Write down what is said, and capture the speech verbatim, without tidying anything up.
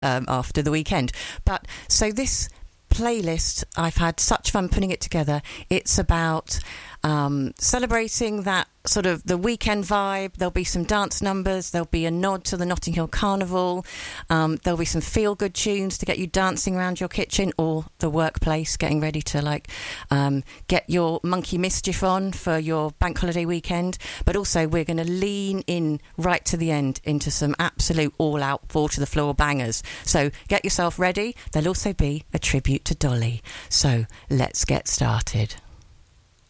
um, after the weekend. But so this playlist, I've had such fun putting it together. It's about um, celebrating that sort of the weekend vibe. There'll be some dance numbers. There'll be a nod to the Notting Hill Carnival. Um, there'll be some feel-good tunes to get you dancing around your kitchen or the workplace, getting ready to like um, get your monkey mischief on for your bank holiday weekend. But also we're going to lean in right to the end into some absolute all-out fall-to-the-floor bangers. So get yourself ready. There'll also be a tribute to Dolly. So let's get started.